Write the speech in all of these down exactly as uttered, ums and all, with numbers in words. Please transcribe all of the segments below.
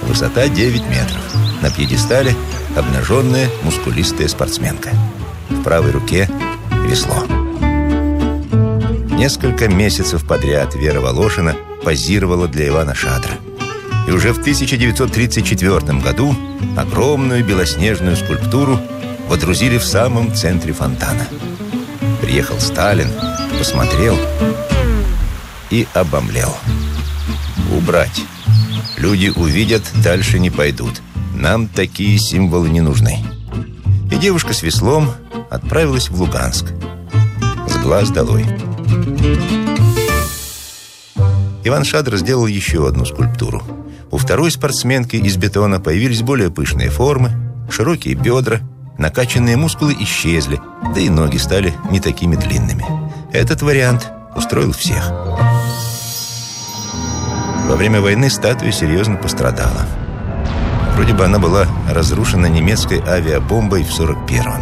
Высота девять метров. На пьедестале обнаженная мускулистая спортсменка. В правой руке весло. Несколько месяцев подряд Вера Волошина позировала для Ивана Шадра. И уже в тысяча девятьсот тридцать четвёртом году огромную белоснежную скульптуру водрузили в самом центре фонтана. Приехал Сталин, посмотрел и обомлел. Убрать. Люди увидят, дальше не пойдут. Нам такие символы не нужны. И девушка с веслом отправилась в Луганск. С глаз долой. Иван Шадр сделал еще одну скульптуру. У второй спортсменки из бетона появились более пышные формы, широкие бедра, накачанные мускулы исчезли, да и ноги стали не такими длинными. Этот вариант устроил всех. Во время войны статуя серьезно пострадала. Вроде бы она была разрушена немецкой авиабомбой в сорок первом.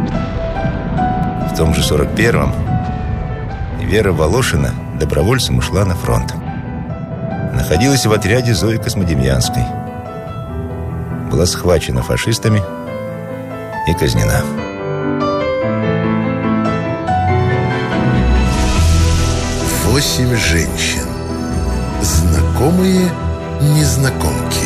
В том же сорок первом Вера Волошина добровольцем ушла на фронт. Находилась в отряде Зои Космодемьянской. Была схвачена фашистами и казнена. Восемь женщин. Знакомые незнакомки.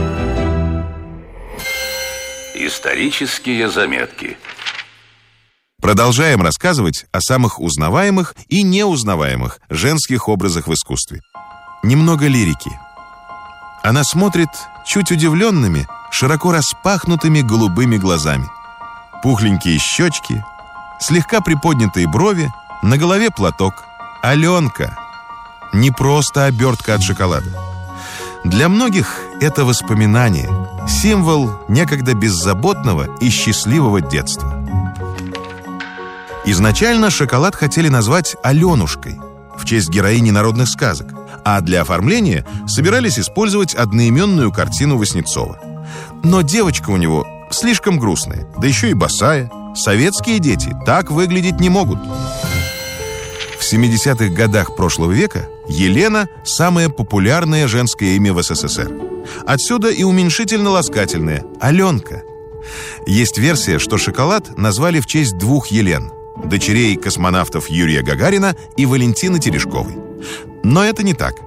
Исторические заметки. Продолжаем рассказывать о самых узнаваемых и неузнаваемых женских образах в искусстве. Немного лирики. Она смотрит чуть удивленными, широко распахнутыми голубыми глазами. Пухленькие щечки, слегка приподнятые брови, на голове платок. Аленка. Не просто обертка от шоколада. Для многих это воспоминание, символ некогда беззаботного и счастливого детства. Изначально шоколад хотели назвать Аленушкой в честь героини народных сказок, а для оформления собирались использовать одноименную картину Васнецова. Но девочка у него слишком грустная, да еще и босая. Советские дети так выглядеть не могут. В семидесятых годах прошлого века Елена – самое популярное женское имя в СССР. Отсюда и уменьшительно-ласкательное – Аленка. Есть версия, что шоколад назвали в честь двух Елен – дочерей космонавтов Юрия Гагарина и Валентины Терешковой. Но это не так.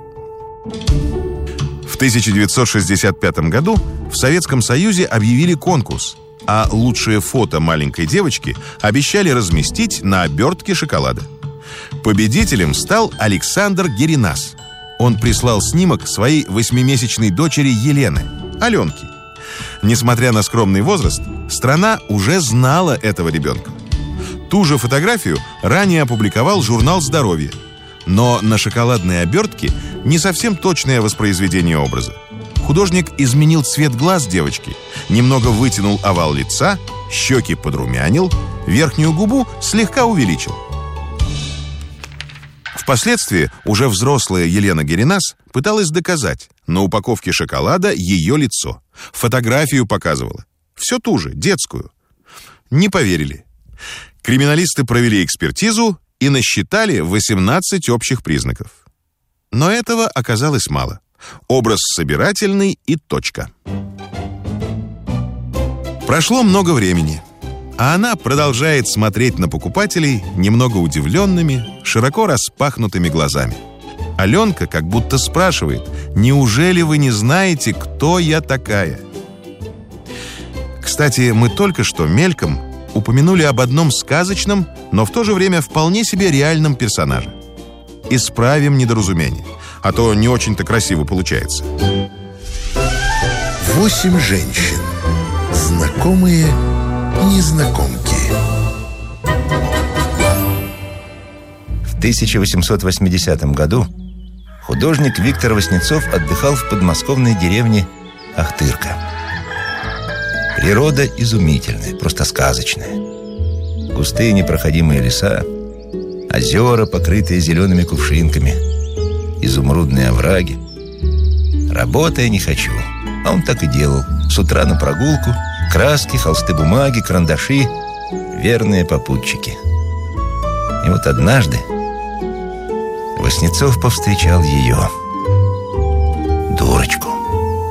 В тысяча девятьсот шестьдесят пятом году в Советском Союзе объявили конкурс, а лучшее фото маленькой девочки обещали разместить на обертке шоколада. Победителем стал Александр Геринас. Он прислал снимок своей восьмимесячной дочери Елены, Аленки. Несмотря на скромный возраст, страна уже знала этого ребенка. Ту же фотографию ранее опубликовал журнал «Здоровье». Но на шоколадной обертке не совсем точное воспроизведение образа. Художник изменил цвет глаз девочки, немного вытянул овал лица, щеки подрумянил, верхнюю губу слегка увеличил. Впоследствии уже взрослая Елена Геринас пыталась доказать: на упаковке шоколада ее лицо. Фотографию показывала. Все ту же, детскую. Не поверили. Криминалисты провели экспертизу и насчитали восемнадцать общих признаков. Но этого оказалось мало. Образ собирательный и точка. Прошло много времени, а она продолжает смотреть на покупателей немного удивленными, широко распахнутыми глазами. Аленка как будто спрашивает: «Неужели вы не знаете, кто я такая?» Кстати, мы только что мельком упомянули об одном сказочном, но в то же время вполне себе реальном персонаже. Исправим недоразумение, а то не очень-то красиво получается. Восемь женщин. Знакомые незнакомки. В тысяча восемьсот восьмидесятом году художник Виктор Васнецов отдыхал в подмосковной деревне Ахтырка. Природа изумительная, просто сказочная. Густые непроходимые леса, озера, покрытые зелеными кувшинками, изумрудные овраги. Работая не хочу, а он так и делал. С утра на прогулку, краски, холсты бумаги, карандаши, верные попутчики. И вот однажды Васнецов повстречал ее, дурочку.